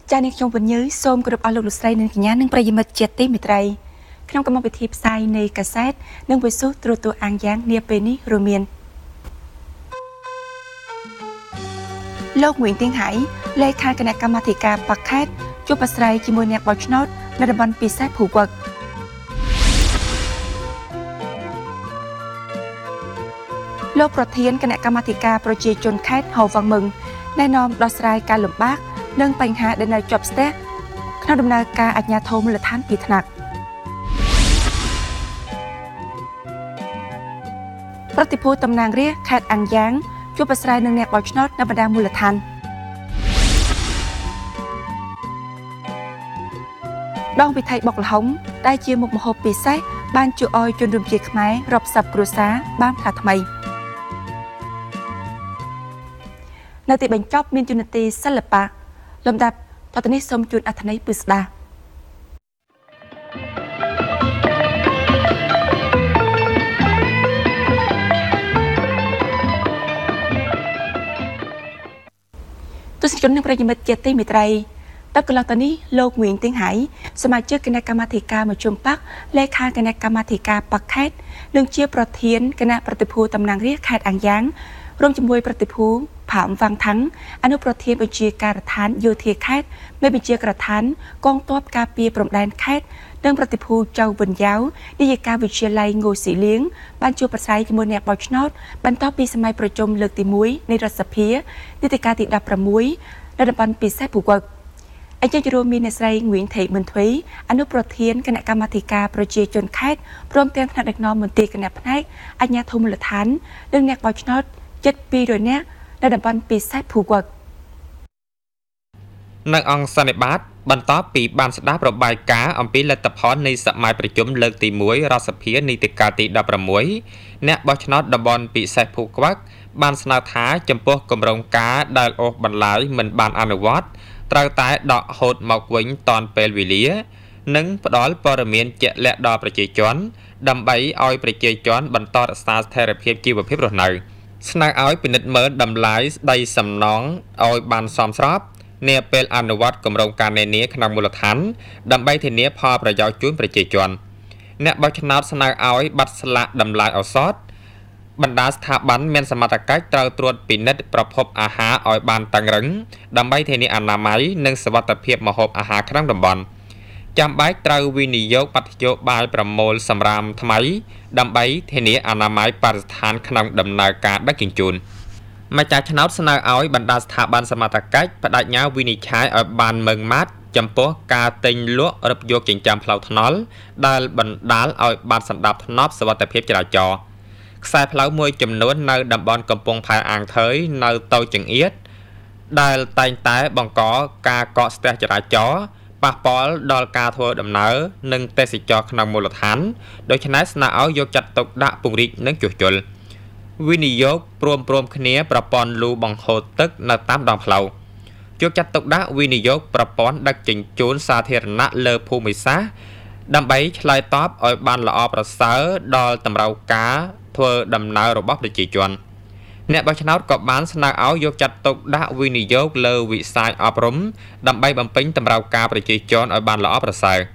ចានេះខ្ញុំវិញ្ញាសូមគោរពអស់លោកលោកស្រីនិងកញ្ញានិងប្រិយមិត្តជាទីមេត្រីក្នុងកម្មវិធីផ្សាយនៃកាសែតនិងវិទ្យុទូរទស្សន៍អាំងយ៉ាងនាពេលនេះរួមមានលោកងួយទៀងហៃលេខាគណៈកម្មាធិការបកខេត្តជួបអាស្រ័យជាមួយអ្នកបោះឆ្នោតនៅតំបន់ពិសេសភូវឹកលោកប្រធានគណៈកម្មាធិការប្រជាជនខេត្តហៅវងមឹងណែនាំដោះស្រាយការលំបាកនិងបញ្ហាដែលនៅជាប់ស្ទះក្នុងដំណើរការអាជ្ញាធរមូលដ្ឋានពីថ្នាក់ប្រតិភូតំណាងរាស្ត្រខេត្តអាំងយ៉ាងជួបអាស្រ័យនឹងអ្នកបោះឆ្នោតនៅបណ្ដាមូលដ្ឋានដងពិធីបុកល្ហុងដែលជាមុខម្ហូបពិសេសបានជួយឲ្យជនរួមជាតិខ្មែររាប់សិបគ្រួសារបានផ្លាស់ថ្មីនៅទីបញ្ចប់មានជំនាទីសិល្បៈលំដាប់តទៅនេះសូមជូនអត្ថន័យពិស្ដាទស្សនិកជននិងប្រិយមិត្តជាទីមេត្រីតើកន្លងទៅនេះលោកងួយទៀងហៃសមាជិកគណៈកម្មាធិការមជ្ឈមបកលេខាគណៈកម្មាធិការបកខេត្តនិងជាប្រធានគណៈប្រតិភូតំណាងរាស្ត្រខេត្តអាំងយ៉ាងរួមជាមួយប្រតិភូផាមវ៉ាងថាំងអនុប្រធានបញ្ជាការដ្ឋានយោធាខេត្តមេបញ្ជាការដ្ឋានកងទ័ពការពារព្រំដែនខេត្តនិងប្រតិភូចៅវិនយ៉ាវនាយិកាវិទ្យាល័យងូស៊ីលៀងបានជួបប្រស្រ័យជាមួយអ្នកបោះឆ្នោតបន្ទាប់ពីសម័យប្រជុំលើកទី1នៃរដ្ឋសភានីតិកាលទី16នៅតំបន់ពិសេសភូវឹកអញ្ចឹងរួមមានអ្នកស្រីងួយថេមិនទ្វីអនុប្រធានគណៈកម្មាធិការប្រជាជនខេត្តព្រមទាំងថ្នាក់ដឹកនាំមន្ទីរគណៈផ្នែកអាជ្ញាធរមូលដ្ឋាននិងអ្នកបោះឆ្នោតជិត200នាក់នៅតំបន់ពិសេសភូវឹកនៅអង្គសន្និបាតបន្ទាប់ពីបានស្ដាប់របាយការណ៍អំពីលទ្ធផលនៃសម័យប្រជុំលើកទី1រដ្ឋសភានីតិកាលទី16អ្នកបោះឆ្នោតតំបន់ពិសេសភូវឹកបានស្នើថាចំពោះគម្រោងការដែលអូសបន្លាយមិនបានអនុវត្តត្រូវតែដកហូតមកវិញតាន់ពេលវេលានិងផ្ដល់ព័ត៌មានជាក់លាក់ដល់ប្រជាជនដើម្បីឲ្យប្រជាជនបន្តរក្សាស្ថិរភាពជីវភាពរស់នៅស្នើឲ្យពិនិត្យមើលតម្លៃស្ដីសំណងឲ្យបានសមស្របនាពេលអនុវត្តគម្រោងការនានាក្នុងមូលដ្ឋានដើម្បីធានាផលប្រយោជន៍ជូនប្រជាជនអ្នកបោះឆ្នោតស្នើឲ្យបាត់ស្លាកតម្លៃឱសថបណ្ដាស្ថាប័នមានសមត្ថកិច្ចត្រូវត្រួតពិនិត្យប្រភពអាហារឲ្យបានតឹងរឹងដើម្បីធានាអនាម័យនិងសុវត្ថិភាពម្ហូបអាហារក្នុងតំបន់ចាំបាច់ត្រូវវិនិយោគបទយោបាយប្រមូលសម្រាមថ្មីដើម្បីធានាអនាម័យបរិស្ថានក្នុងដំណើរការដឹកជញ្ជូនម្ចាស់ឆ្នោតស្នើឲ្យបណ្ដាស្ថាប័នសមត្ថកិច្ចបដិញ្ញាវិនិច្ឆ័យឲ្យបានម៉ឺងម៉ាត់ចំពោះការទិញលក់រឹបយកចិញ្ចើមផ្លូវថ្នល់ដែលបណ្ដាលឲ្យបានសណ្ដាប់ធ្នាប់សុវត្ថិភាពចរាចរណ៍ខ្សែផ្លូវមួយចំនួននៅតំបន់កំពង់ផែអាងថើយនៅតូចចង្អៀតដែលតែងតែបង្កការកកស្ទះចរាចរណ៍ប៉ះពាល់ដល់ការធ្វើដំណើរនិងទេសចរក្នុងមូលដ្ឋានដូច្នេះស្នើឲ្យយកចាត់ទុកដាក់ពង្រីកនិងជួសជុលវិនិយោគព្រមគ្នាប្រព័ន្ធលូបង្ហូរទឹកនៅតាមដងផ្លូវយកចាត់ទុកដាក់វិនិយោគប្រព័ន្ធដឹកជញ្ជូនសាធារណៈលើភូមិសាស្ត្រដើម្បីឆ្លើយតបឲ្យបានល្អប្រសើរដល់តម្រូវការធ្វើដំណើររបស់ប្រជាជនអ្នកបោះឆ្នោតក៏បានស្នើឲ្យយកចាត់ទុកដាក់វិនិយោគលើវិស័យអប់រំដើម្បីបំពេញតម្រូវការប្រជាជនឲ្យបានល្អប្រសើរ